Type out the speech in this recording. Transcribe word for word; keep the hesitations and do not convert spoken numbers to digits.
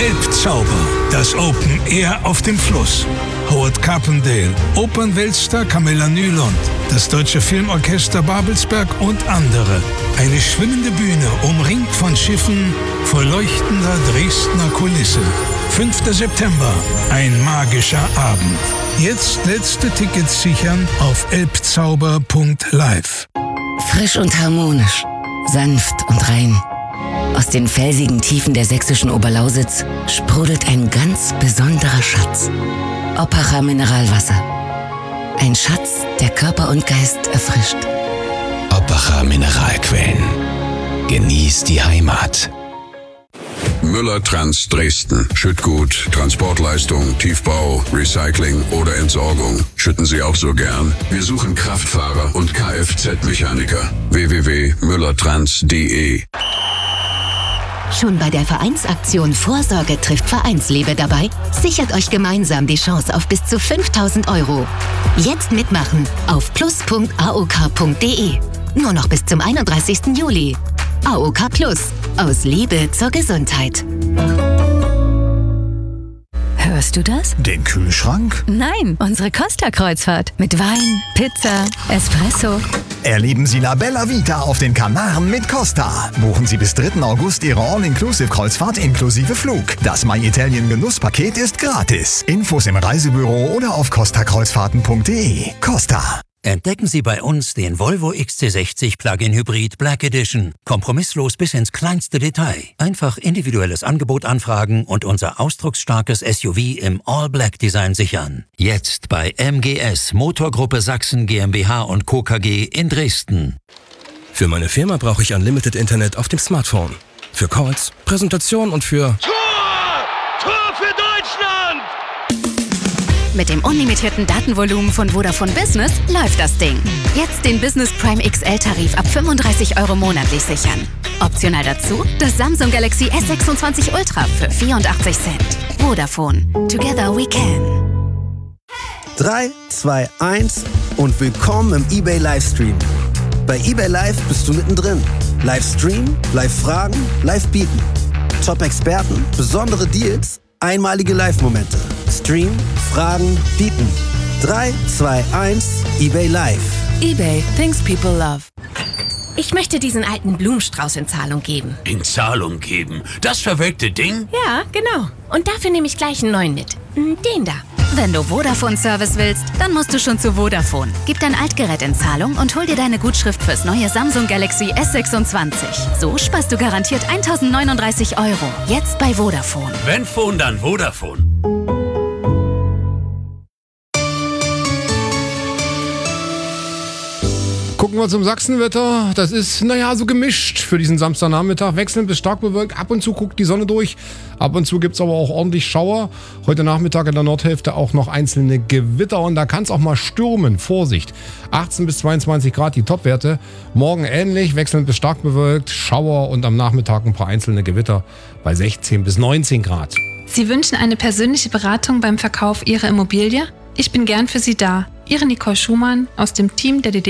Elbzauber, das Open Air auf dem Fluss. Howard Carpendale, Opernweltstar Camilla Nylund, das Deutsche Filmorchester Babelsberg und andere. Eine schwimmende Bühne, umringt von Schiffen, vor leuchtender Dresdner Kulisse. fünfter September, ein magischer Abend. Jetzt letzte Tickets sichern auf elbzauber punkt live. Frisch und harmonisch, sanft und rein. Aus den felsigen Tiefen der sächsischen Oberlausitz sprudelt ein ganz besonderer Schatz. Oppacher Mineralwasser. Ein Schatz, der Körper und Geist erfrischt. Oppacher Mineralquellen. Genieß die Heimat. Müller Trans Dresden. Schüttgut, Transportleistung, Tiefbau, Recycling oder Entsorgung. Schütten Sie auch so gern? Wir suchen Kraftfahrer und Kfz-Mechaniker. w w w punkt müllertrans punkt de. Schon bei der Vereinsaktion Vorsorge trifft Vereinsliebe dabei? Sichert euch gemeinsam die Chance auf bis zu fünftausend Euro. Jetzt mitmachen auf plus punkt a o k punkt de. Nur noch bis zum einunddreißigsten Juli. A O K Plus. Aus Liebe zur Gesundheit. Hörst du das? Den Kühlschrank? Nein, unsere Costa-Kreuzfahrt. Mit Wein, Pizza, Espresso. Erleben Sie La Bella Vita auf den Kanaren mit Costa. Buchen Sie bis dritten August Ihre All-Inclusive-Kreuzfahrt inklusive Flug. Das My Italien Genusspaket ist gratis. Infos im Reisebüro oder auf costa kreuzfahrten punkt de. Costa. Entdecken Sie bei uns den Volvo X C sechzig Plug-in Hybrid Black Edition. Kompromisslos bis ins kleinste Detail. Einfach individuelles Angebot anfragen und unser ausdrucksstarkes S U V im All-Black-Design sichern. Jetzt bei M G S Motorgruppe Sachsen GmbH und Co. K G in Dresden. Für meine Firma brauche ich Unlimited Internet auf dem Smartphone. Für Calls, Präsentation und für... Tor! Tor für Deutschland! Mit dem unlimitierten Datenvolumen von Vodafone Business läuft das Ding. Jetzt den Business Prime X L-Tarif ab fünfunddreißig Euro monatlich sichern. Optional dazu das Samsung Galaxy S sechsundzwanzig Ultra für vierundachtzig Cent. Vodafone. Together we can. drei, zwei, eins und willkommen im eBay Livestream. Bei eBay Live bist du mittendrin. Livestream, Live-Fragen, Live-Bieten. Top-Experten, besondere Deals, einmalige Live-Momente. Stream, Fragen, Bieten. drei, zwei, eins, eBay Live. eBay, things people love. Ich möchte diesen alten Blumenstrauß in Zahlung geben. In Zahlung geben? Das verwelkte Ding? Ja, genau. Und dafür nehme ich gleich einen neuen mit. Den da. Wenn du Vodafone-Service willst, dann musst du schon zu Vodafone. Gib dein Altgerät in Zahlung und hol dir deine Gutschrift fürs neue Samsung Galaxy S sechsundzwanzig. So sparst du garantiert eintausendneununddreißig Euro. Jetzt bei Vodafone. Wenn Phone, dann Vodafone. Gucken wir zum Sachsenwetter. Das ist, naja, so gemischt für diesen Samstagnachmittag. Wechselnd bis stark bewölkt. Ab und zu guckt die Sonne durch. Ab und zu gibt es aber auch ordentlich Schauer. Heute Nachmittag in der Nordhälfte auch noch einzelne Gewitter. Und da kann es auch mal stürmen. Vorsicht. achtzehn bis zweiundzwanzig Grad die Topwerte. Morgen ähnlich. Wechselnd bis stark bewölkt. Schauer und am Nachmittag ein paar einzelne Gewitter bei sechzehn bis neunzehn Grad. Sie wünschen eine persönliche Beratung beim Verkauf Ihrer Immobilie? Ich bin gern für Sie da. Ihre Nicole Schumann aus dem Team der D D